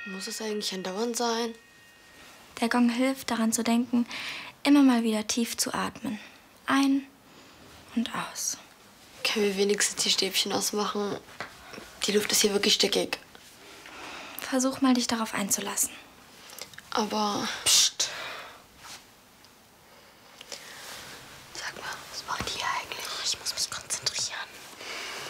Muss es eigentlich andauernd sein? Der Gong hilft, daran zu denken, immer mal wieder tief zu atmen. Ein und aus. Können wir wenigstens die Stäbchen ausmachen? Die Luft ist hier wirklich stickig. Versuch mal, dich darauf einzulassen. Aber... Psst. Sag mal, was macht die hier eigentlich? Ich muss mich konzentrieren.